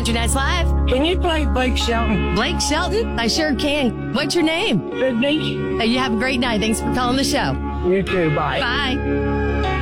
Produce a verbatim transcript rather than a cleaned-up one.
Country Nights Live. Can you play Blake Shelton? Blake Shelton? I sure can. What's your name? Sydney. Hey, you have a great night. Thanks for calling the show. You too. Bye. Bye.